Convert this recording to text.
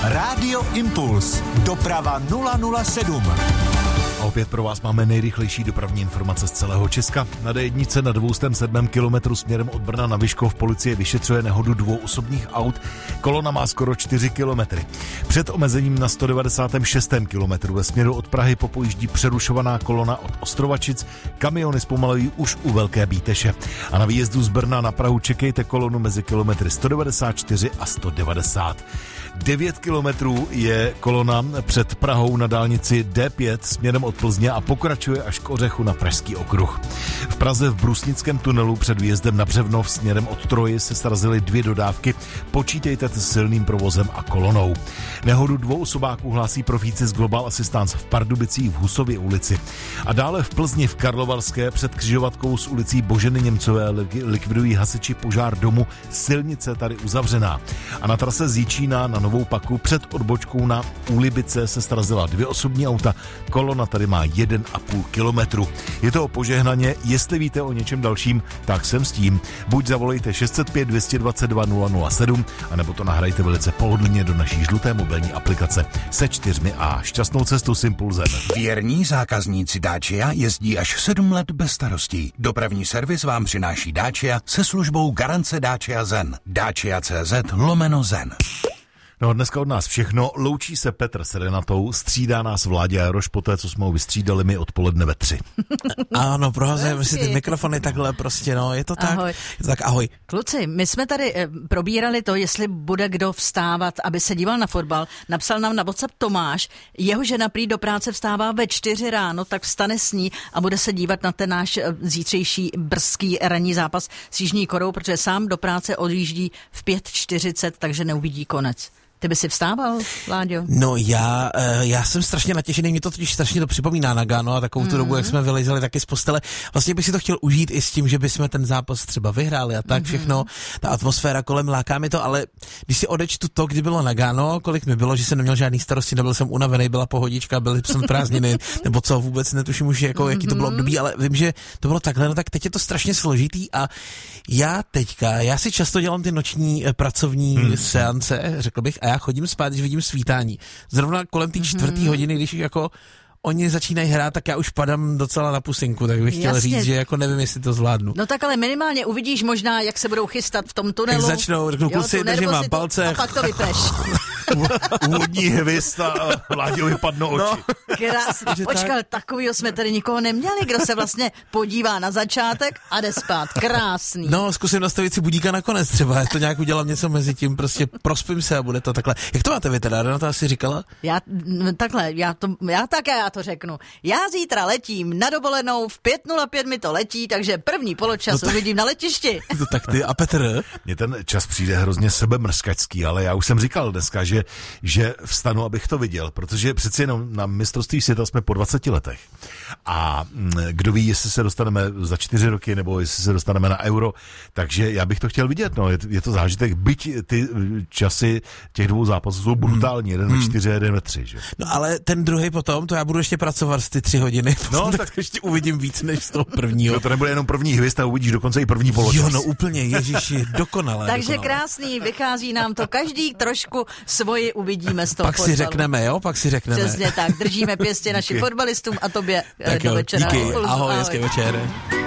Rádio Impuls. Doprava 007. A opět pro vás máme nejrychlejší dopravní informace z celého Česka. Na D1 na 207 kilometru směrem od Brna na Vyškov policie vyšetřuje nehodu 2 osobních aut. Kolona má skoro 4 kilometry. Před omezením na 196. kilometru ve směru od Prahy popojíždí přerušovaná kolona od Ostrovačic. Kamiony zpomalují už u Velké Bíteše. A na výjezdu z Brna na Prahu čekejte kolonu mezi kilometry 194 a 190. 9 kilometrů je kolona před Prahou na dálnici D5 směrem od Plzně a pokračuje až k Ořechu na Pražský okruh. V Praze v Brusnickém tunelu před výjezdem na Břevnov směrem od Troji se srazily 2 dodávky. Počítejte s silným provozem a kolonou. Nehodu 2 osobáků hlásí Profíci z Global Assistance v Pardubicích v Husově ulici. A dále v Plzni v Karlovarské před křižovatkou s ulicí Boženy Němcové likvidují hasiči požár domu, silnice tady uzavřená. A na trase z Jičína na Novou Paku před odbočkou na Úlibice se srazila 2 osobní auta. Kolona tady má 1,5 kilometru. Je to požehnaně, jestli víte o něčem dalším, tak jsem s tím. Buď zavolejte 605 222 007, anebo to nahrajte velice pohodlně do naší žluté mobilní aplikace se 4A. Šťastnou cestu s Impulzem. Věrní zákazníci Dacia jezdí až 7 let bez starostí. Dopravní servis vám přináší Dacia se službou garance Dacia Zen. Dacia.cz/Zen. No, dneska od nás všechno. Loučí se Petr s Renatou, střídá nás Vláďa Jaroš poté, co jsme ho vystřídali my odpoledne ve 3. Ano, prohazujeme si ty mikrofony takhle prostě, no, je to tak. Ahoj. Je to tak, ahoj. Kluci, my jsme tady probírali to, jestli bude kdo vstávat, aby se díval na fotbal. Napsal nám na WhatsApp Tomáš, jeho žena prý do práce vstává ve 4 ráno, tak vstane s ní a bude se dívat na ten náš zítřejší brzký ranní zápas s Jižní Koreou, protože sám do práce odjíždí v 5:40, takže neuvidí konec. Ty by si vstával, Láďo? No já jsem strašně natěšený, mě to totiž strašně to připomíná Nagano a takovou tu dobu, jak jsme vylezali taky z postele. Vlastně bych si to chtěl užít i s tím, že bychom ten zápas třeba vyhráli a tak všechno. Ta atmosféra kolem láká mi to, ale když si odečtu to, kdy bylo Nagano, kolik mi bylo, že jsem neměl žádný starosti, nebyl jsem unavený, byla pohodička, byly jsem prázdniny, nebo co, vůbec netuším už, jako, jaký to bylo období, ale vím, že to bylo takhle, no tak teď je to strašně složitý a já si často dělám ty noční pracovní seance, řekl bych, a já chodím spát, když vidím svítání. Zrovna kolem té 4. hodiny, když jako oni začínají hrát, tak já už padám docela na pusinku, tak bych chtěl říct, že jako nevím, jestli to zvládnu. No tak ale minimálně uvidíš možná, jak se budou chystat v tom tunelu. Jak začnou, řeknu, kluci, držím vám palce. A pak to vypneš. Úvodní hvězd a Láďo vypadnou oči. No, krásný. Počkal, takovýho jsme tady nikoho neměli, kdo se vlastně podívá na začátek a jde spát. Krásný. No, zkusím nastavit si budíka nakonec třeba, já to nějak udělám něco mezi tím, prostě prospím se a bude to takhle. Jak to máte vy teda, Renata asi říkala? Já to řeknu. Já zítra letím na dovolenou, v 5:05 mi to letí, takže první poločas uvidím na letišti. To tak ty a Petr? Mně ten čas přijde hrozně sebemrskačský, ale já už jsem říkal dneska, že vstanu, abych to viděl, protože přeci jenom na mistrovství světa jsme po 20 letech. A kdo ví, jestli se dostaneme za 4 roky, nebo jestli se dostaneme na Euro, takže já bych to chtěl vidět, no, je to zážitek, byť ty časy těch 2 zápasů jsou brutální, jeden ve 4 a jeden ve 3, že? No ale ten druhý potom, to já budu ještě pracovat z ty 3 hodiny, no tak ještě uvidím víc než z toho prvního. To nebude jenom první hvězd, a uvidíš dokonce i první poločas. Jo, no úplně, ježiši, dokonale. Takže krásný, vychází nám to každý trošku svoji uvidíme z toho Pak si řekneme, jo, pak si řekneme. Přesně tak, držíme pěstě našim fotbalistům a tobě tak do večera. Díky, ahoj, hezký večer.